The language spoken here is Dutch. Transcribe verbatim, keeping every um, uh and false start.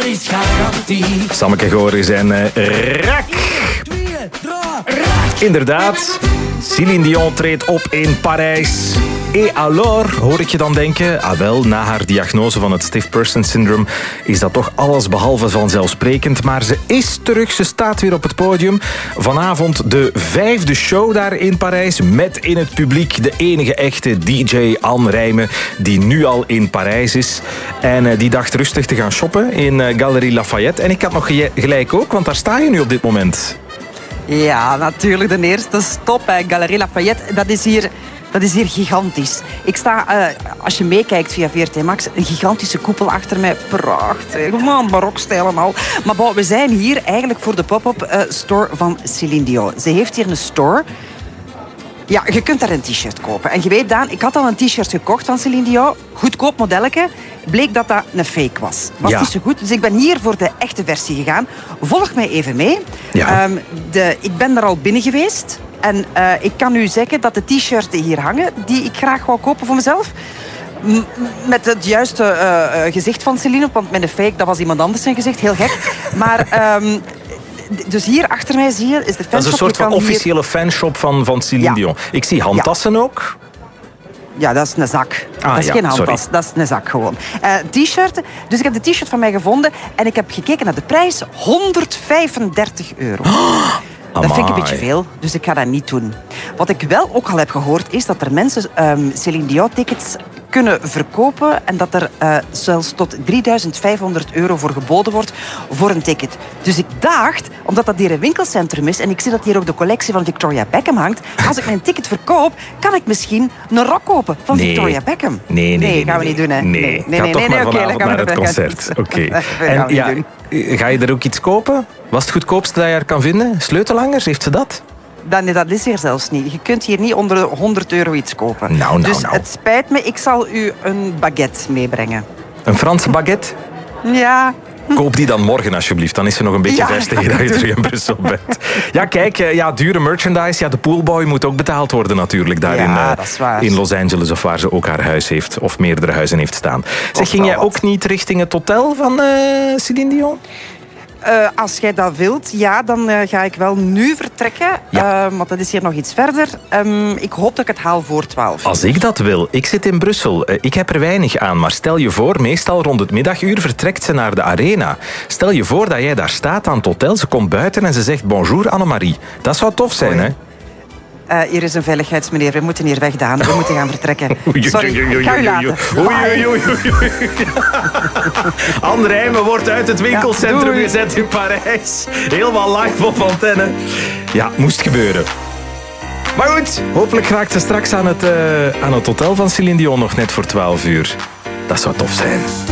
is garantie. Sammeke Goris en uh, Rak. Inderdaad, Céline Dion treedt op in Parijs. Et alors, hoor ik je dan denken, ah wel, na haar diagnose van het stiff person syndrome is dat toch alles behalve vanzelfsprekend. Maar ze is terug, ze staat weer op het podium. Vanavond de vijfde show daar in Parijs met in het publiek de enige echte D J Anne Rijmen die nu al in Parijs is. En uh, die dacht rustig te gaan shoppen in uh, Galerie Lafayette. En ik had nog gelijk ook, want daar sta je nu op dit moment. Ja, natuurlijk de eerste stop bij Galerie Lafayette. Dat is hier... Dat is hier gigantisch. Ik sta, uh, als je meekijkt via V R T Max, een gigantische koepel achter mij. Prachtig, man, barokstijl en al. Maar bon, we zijn hier eigenlijk voor de pop-up uh, store van Céline Dion. Ze heeft hier een store. Ja, je kunt daar een t-shirt kopen. En je weet, Daan, ik had al een t-shirt gekocht van Céline Dion. Goedkoop modelletje. Bleek dat dat een fake was. Was ja. niet zo goed. Dus ik ben hier voor de echte versie gegaan. Volg mij even mee. Ja. Um, de, ik ben er al binnen geweest. En uh, ik kan u zeggen dat de t-shirts die hier hangen, die ik graag wou kopen voor mezelf, m- met het juiste uh, uh, gezicht van Céline, want met een fake, dat was iemand anders zijn gezicht, heel gek. Maar... Um, Dus hier achter mij zie je, is de fanshop. Dat is een soort van officiële hier... fanshop van, van Céline ja. Dion. Ik zie handtassen ja. ook. Ja, dat is een zak. Ah, dat is ja, geen handtas, sorry. dat is een zak gewoon. Uh, t-shirt. Dus ik heb de t-shirt van mij gevonden en ik heb gekeken naar de prijs. honderdvijfendertig euro. Oh, dat vind ik een beetje veel, dus ik ga dat niet doen. Wat ik wel ook al heb gehoord, is dat er mensen um, Céline Dion tickets kunnen verkopen en dat er uh, zelfs tot drieduizend vijfhonderd euro voor geboden wordt voor een ticket. Dus ik dacht, omdat dat hier een winkelcentrum is en ik zie dat hier ook de collectie van Victoria Beckham hangt, als ik mijn ticket verkoop, kan ik misschien een rok kopen van nee. Victoria Beckham. Nee, nee, nee. Nee, gaan we nee, niet doen, hè? Nee, nee, nee, ga nee, toch nee, maar nee, vanavond okay, naar het concert. Oké. Okay. En ja, ga je er ook iets kopen? Was het goedkoopste dat je er kan vinden? Sleutelhangers, heeft ze dat? Dan, dat is hier zelfs niet. Je kunt hier niet onder de honderd euro iets kopen. Nou, nou, dus nou. het spijt me, ik zal u een baguette meebrengen. Een Franse baguette? Ja. Koop die dan morgen alsjeblieft. Dan is ze nog een beetje Ja, vers tegen dat je terug in Brussel bent. Ja, kijk, ja, dure merchandise. Ja, de poolboy moet ook betaald worden natuurlijk. Daar ja, in, uh, dat is waar. in Los Angeles of waar ze ook haar huis heeft. Of meerdere huizen heeft staan. Zeg, ging jij wat. ook niet richting het hotel van uh, Céline Dion? Uh, als jij dat wilt, ja, dan uh, ga ik wel nu vertrekken. Ja. Uh, want dat is hier nog iets verder. Um, ik hoop dat ik het haal voor twaalf. Als ik dat wil. Ik zit in Brussel. Uh, ik heb er weinig aan. Maar stel je voor, meestal rond het middaguur vertrekt ze naar de arena. Stel je voor dat jij daar staat aan het hotel. Ze komt buiten en ze zegt bonjour Annemarie. Dat zou tof zijn, Oei. hè? Uh, hier is een veiligheidsmeneer. We moeten hier weg, Daan. We moeten gaan vertrekken. Sorry, Oei, oei, ik ga u oei, laten. oei, oei, oei, oei, oei. Anne Rijmen wordt uit het winkelcentrum Ja, gezet in Parijs. Helemaal live op antenne. Ja, moest gebeuren. Maar goed, hopelijk raakt ze straks aan het, uh, aan het hotel van Céline Dion nog net voor twaalf uur. Dat zou tof zijn.